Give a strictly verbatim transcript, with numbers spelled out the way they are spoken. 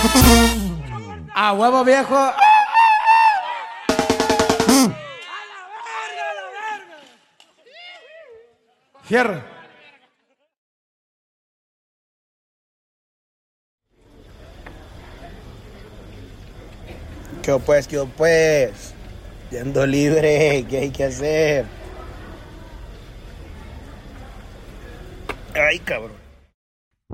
A huevo viejo. Fierro. ¿Qué pues, qué pues? Yendo libre, ¿qué hay que hacer? Ay, cabrón.